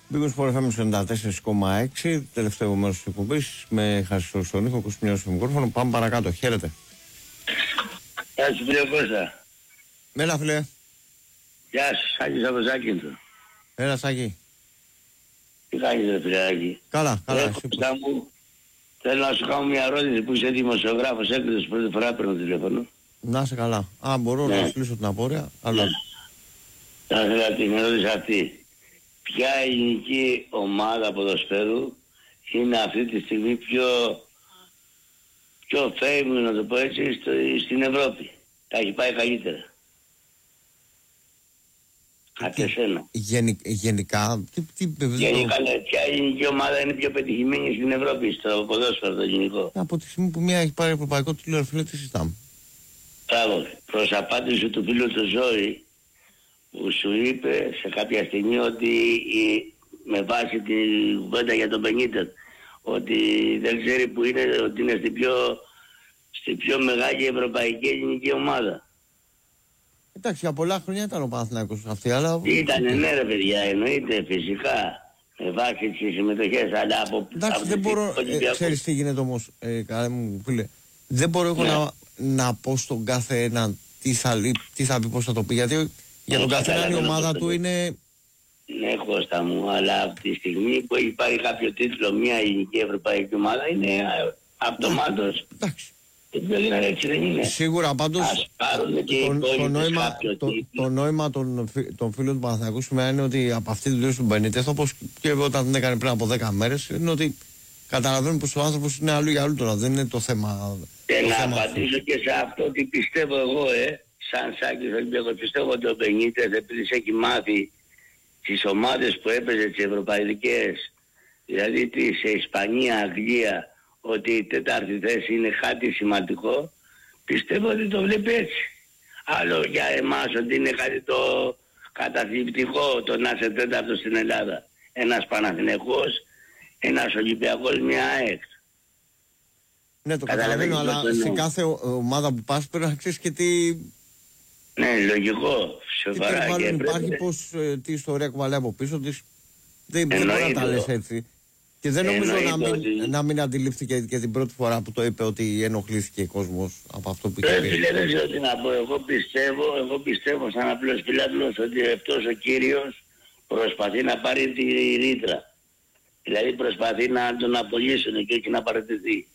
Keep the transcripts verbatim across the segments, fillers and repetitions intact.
Μπήκος Sport εφ εμ ενενήντα τέσσερα κόμμα έξι, τελευταίο μέρος της εκπομπής, με Χάρη στον ήχο, Κωνσταντίνος στο μικρόφωνο. Πάμε παρακάτω. Χαίρετε. Γεια σου φίλε Κώστα. Μέλα φίλε. Γεια σου, Σάκης από Ζάκυνθο. Έλα Σάκη. Τι κάνεις ρε φιλαράκι? Καλά, καλά. Ρε Κώστα μου, θέλω να σου κάνω μια ερώτηση που είσαι δημοσιογράφος, έκδοσης, πρώτη φορά παίρνω τηλέφωνο. Να είσαι καλά. Α, μπορώ ναι. να σου λύσω την απόρρεια, αλλά... Ναι. Θα ήθελα την ερώτηση αυτή. Ποια ελληνική ομάδα ποδοσφαίρου είναι αυτή τη στιγμή πιο, πιο famous, να το πω έτσι, στο, στην Ευρώπη? Τα έχει πάει καλύτερα. Κατ' εσένα. Γενι, γενικά, τι, τι γενικά, ναι, ποια ελληνική ομάδα είναι πιο πετυχημένη στην Ευρώπη, στο ποδόσφαιρο το γενικό? Από τη στιγμή που μία έχει πάρει ευρωπαϊκό τίτλο, φίλε, τι συζητάμε. Μπράβο. Προς απάντηση του φίλου του Ζώη, που σου είπε σε κάποια στιγμή ότι η, με βάση την κουβέντα για τον πενήντα, ότι δεν ξέρει που είναι, ότι είναι στην πιο, στην πιο μεγάλη ευρωπαϊκή ελληνική ομάδα. Εντάξει, για πολλά χρόνια ήταν ο Παναθηναϊκός αυτή, αλλά... Ήτανε, ναι ρε παιδιά, εννοείται φυσικά, με βάση τις συμμετοχές, αλλά από... Εντάξει, από δεν μπορώ, ε, ξέρεις τι γίνεται όμως, ε, καλά μου φίλε, δεν μπορώ εγώ ναι. να, να πω στον κάθε έναν τι θα, τι θα πει, πώς θα το πει, γιατί για τον κάθε έναν η ομάδα του είναι... Ναι Κώστα μου, αλλά από τη στιγμή που έχει πάρει κάποιο τίτλο μια ελληνική ευρωπαϊκή ομάδα είναι αυτομάτως. Εντάξει. Έτσι δεν είναι. Σίγουρα πάντως το, το νόημα, το, το νόημα των, των φίλων του Παναθηναϊκού σήμερα είναι ότι από αυτή τη δουλειά του Μπενίτεθ, όπως και όταν την έκανε πριν από δέκα μέρες, είναι ότι καταλαβαίνουν πως ο άνθρωπος είναι αλλού για αλλού τώρα, δεν είναι το θέμα. Και το να θέμα απαντήσω αυτό. Και σε αυτό ότι πιστεύω εγώ, ε, σαν Σάκης Ολυμπιακός, πιστεύω ότι ο Μπενίτεθ, επειδή έχει μάθει τις ομάδες που έπαιζε τις ευρωπαϊκές, δηλαδή της Ισπανία, Αγγλία, ότι η τέταρτη θέση είναι κάτι σημαντικό, πιστεύω ότι το βλέπει έτσι. Άλλο για εμάς ότι είναι κάτι το καταθλιπτικό το να είσαι τέταρτος στην Ελλάδα. Ένας Παναθηναϊκός, ένας Ολυμπιακός, μια ΑΕΚ. Ναι, το καταλαβαίνω, αλλά σε κάθε ομάδα που πας πρέπει να ξέρεις και τι... Ναι, λογικό. Σοβαρά. Τι περιβάλλον υπάρχει, πώς, ε, τι ιστορία κουβαλάει από πίσω της. Δεν μπορεί να τα λες έτσι. Και δεν νομίζω να μην, ότι... να μην αντιλήφθηκε και την πρώτη φορά που το είπε ότι ενοχλήθηκε ο κόσμος από αυτό που είχε πει. Φίλε, δεν ξέρω τι να πω. Εγώ πιστεύω, εγώ πιστεύω σαν απλός φιλάθλος ότι αυτός ο κύριος προσπαθεί να πάρει τη ρήτρα. Δηλαδή προσπαθεί να τον απολύσουν και όχι να παραιτηθεί.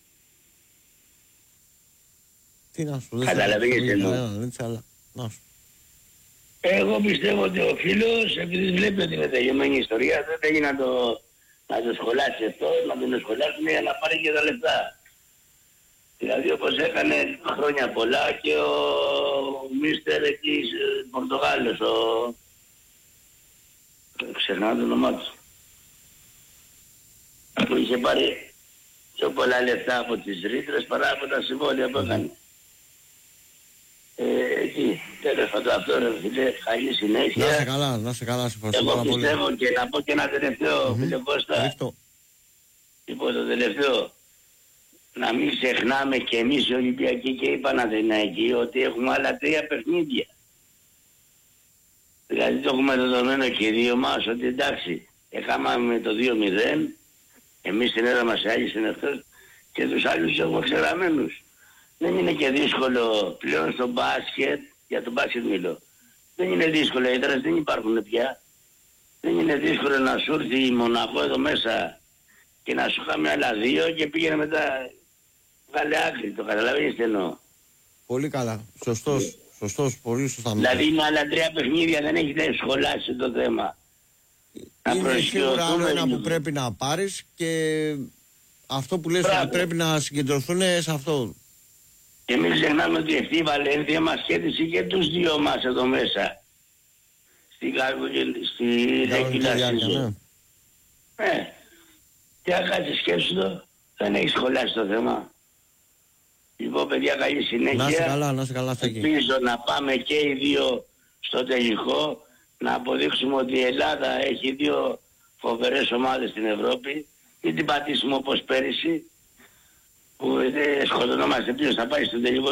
Τι να σου, καταλαβαίνεις εννοώ. Εγώ πιστεύω ότι ο φίλος, επειδή βλέπει ότι είναι τελειωμένη ιστορία, δεν θέλει να το... να το σχολάσει αυτό, να τον σχολάσουν για να πάρει και τα λεφτά. Δηλαδή όπως έκανε χρόνια πολλά και ο Μίστερ εκεί Πορτογάλος, ο... ξεχνάω το όνομά του. Που είχε πάρει πιο πολλά λεφτά από τις ρήτρες παρά από τα συμβόλαια που έκανε. Ε, εκεί, τέλος πάντων αυτό ρε φίλε, καλή συνέχεια. Να σε καλά, να σε καλά, σε ευχαριστώ πάρα πολύ. Εγώ πιστεύω και να πω και ένα τελευταίο, mm-hmm. φίλε Κώστα. Λοιπόν, το τελευταίο, να μην ξεχνάμε και εμείς οι Ολυμπιακοί και οι Παναθηναϊκοί ότι έχουμε άλλα τρία παιχνίδια. Δηλαδή το έχουμε δεδομένο και οι δύο μας ότι εντάξει, έκαναμε το δύο μηδέν, εμείς την έδρα μας άλλησαν εχθές και τους άλλους έχουμε ξεγραμμένους. Δεν είναι και δύσκολο πλέον στο μπάσκετ, για το μπάσκετ μιλώ. Δεν είναι δύσκολο, οι έδρες δεν υπάρχουν πια. Δεν είναι δύσκολο να σου έρθει η Μονακό εδώ μέσα και να σου είχαμε άλλα δύο και πήγαινε μετά βγάλε άκρη, το καταλαβαίνεις τι εννοώ. Πολύ καλά, σωστός, σωστός, πολύ σωστά. Δηλαδή είναι άλλα τρία παιχνίδια, δεν έχετε σχολάσει το θέμα. Είναι σίγουρα άλλο ένα που πρέπει να πάρεις και αυτό που λες ότι πρέπει να συγκεντρωθούν σε αυτό. Και μην ξεχνάμε ότι αυτή η Βαλένθια μας κέρδισε και τους δύο μας εδώ μέσα. Στην Κάρβο και στη Ρεκυλάση. Ναι. Τι άκατσε σκέψου το, δεν έχεις σχολάσει το θέμα. Λοιπόν παιδιά, καλή συνέχεια. Να είσαι καλά, να είσαι καλά. Ελπίζω να πάμε και οι δύο στο τελικό, να αποδείξουμε ότι η Ελλάδα έχει δύο φοβερές ομάδες στην Ευρώπη. Μην την πατήσουμε όπως πέρυσι, που σκοτωνόμαστε ποιος θα πάει στο τελικό.